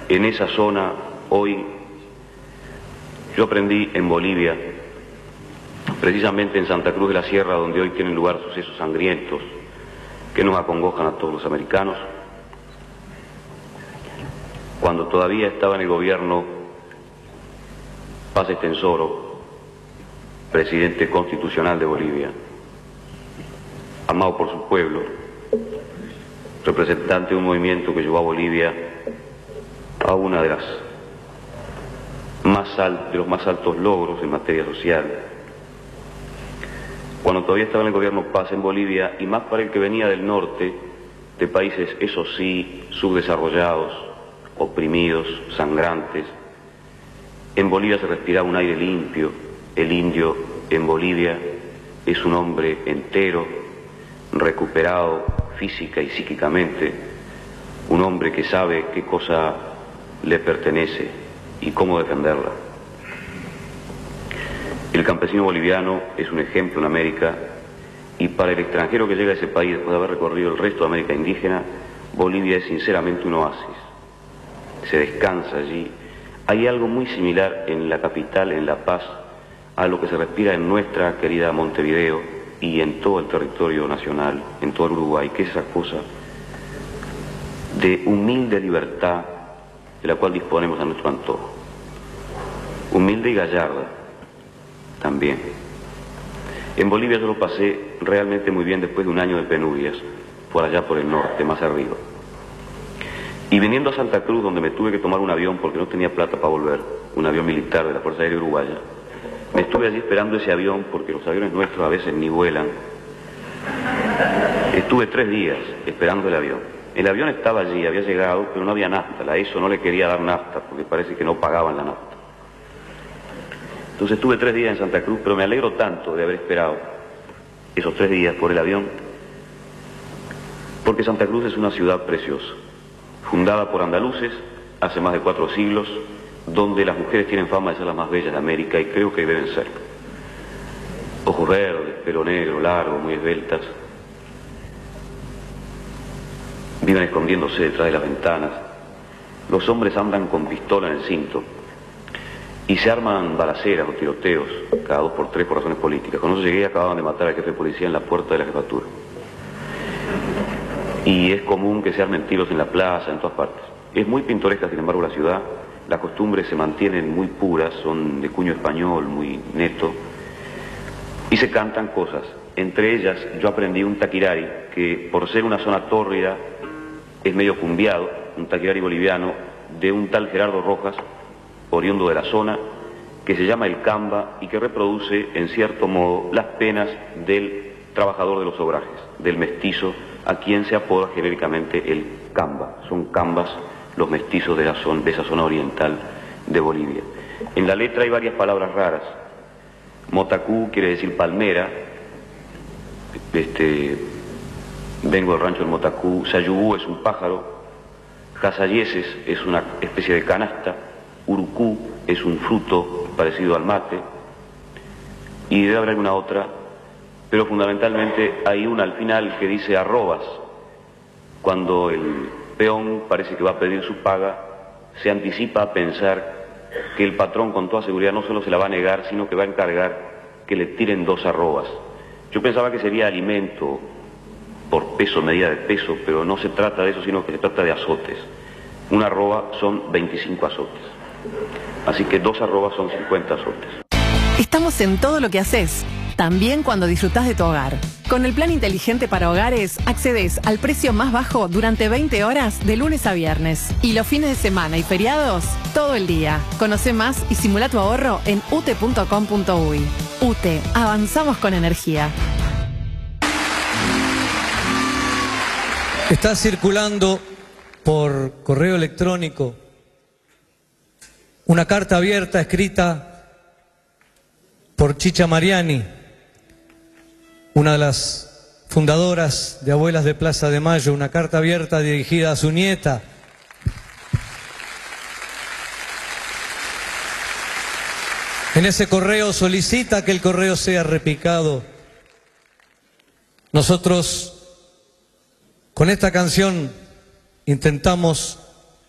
en esa zona hoy. Yo aprendí en Bolivia, precisamente en Santa Cruz de la Sierra, donde hoy tienen lugar sucesos sangrientos que nos acongojan a todos los americanos. Cuando todavía estaba en el gobierno Paz Estenssoro, presidente constitucional de Bolivia, amado por su pueblo, representante de un movimiento que llevó a Bolivia a una de los más altos logros en materia social. Cuando todavía estaba en el gobierno Paz en Bolivia, y más para el que venía del norte, de países, eso sí, subdesarrollados, oprimidos, sangrantes, en Bolivia se respiraba un aire limpio. El indio en Bolivia es un hombre entero, recuperado física y psíquicamente, un hombre que sabe qué cosa le pertenece y cómo defenderla. El campesino boliviano es un ejemplo en América, y para el extranjero que llega a ese país después de haber recorrido el resto de América indígena, Bolivia es sinceramente un oasis. Se descansa allí. Hay algo muy similar en la capital, en La Paz, a lo que se respira en nuestra querida Montevideo y en todo el territorio nacional, en todo el Uruguay, que es esa cosa de humilde libertad de la cual disponemos a nuestro antojo. Humilde y gallarda también. En Bolivia yo lo pasé realmente muy bien después de un año de penurias, por allá por el norte, más arriba. Y viniendo a Santa Cruz, donde me tuve que tomar un avión porque no tenía plata para volver, un avión militar de la Fuerza Aérea Uruguaya, me estuve allí esperando ese avión porque los aviones nuestros a veces ni vuelan. Estuve 3 días esperando el avión. El avión estaba allí, había llegado, pero no había nafta. La ESO no le quería dar nafta porque parece que no pagaban la nafta. Entonces estuve 3 días en Santa Cruz, pero me alegro tanto de haber esperado esos 3 días por el avión, porque Santa Cruz es una ciudad preciosa, fundada por andaluces hace más de 4 siglos, donde las mujeres tienen fama de ser las más bellas de América, y creo que deben ser. Ojos verdes, pelo negro, largo, muy esbeltas. Viven escondiéndose detrás de las ventanas. Los hombres andan con pistola en el cinto y se arman balaceras o tiroteos cada 2 por 3 por razones políticas. Cuando yo llegué acababan de matar al jefe de policía en la puerta de la jefatura. Y es común que se armen tiros en la plaza, en todas partes. Es muy pintoresca, sin embargo, la ciudad. Las costumbres se mantienen muy puras, son de cuño español, muy neto. Y se cantan cosas. Entre ellas, yo aprendí un taquirari que, por ser una zona tórrida, es medio cumbiado, un taquirari boliviano, de un tal Gerardo Rojas, oriundo de la zona, que se llama el camba y que reproduce, en cierto modo, las penas del trabajador de los obrajes, del mestizo, a quien se apoda genéricamente el camba. Son cambas los mestizos de esa zona oriental de Bolivia. En la letra hay varias palabras raras. Motacú quiere decir palmera. Vengo del rancho del Motacú. Sayubú es un pájaro. Casayeses es una especie de canasta. Urucú es un fruto parecido al mate. Y debe haber alguna otra, pero fundamentalmente hay una al final que dice arrobas. Cuando el peón parece que va a pedir su paga, se anticipa a pensar que el patrón con toda seguridad no solo se la va a negar, sino que va a encargar que le tiren 2 arrobas. Yo pensaba que sería alimento por peso, medida de peso, pero no se trata de eso, sino que se trata de azotes. Una arroba son 25 azotes. Así que 2 arrobas son 50 azotes. Estamos en todo lo que haces, también cuando disfrutás de tu hogar. Con el plan inteligente para hogares, accedes al precio más bajo durante 20 horas de lunes a viernes. Y los fines de semana y feriados, todo el día. Conoce más y simula tu ahorro en ute.com.uy. UTE, avanzamos con energía. Está circulando por correo electrónico una carta abierta escrita por Chicha Mariani, una de las fundadoras de Abuelas de Plaza de Mayo, una carta abierta dirigida a su nieta. En ese correo solicita que el correo sea repicado. Nosotros, con esta canción, intentamos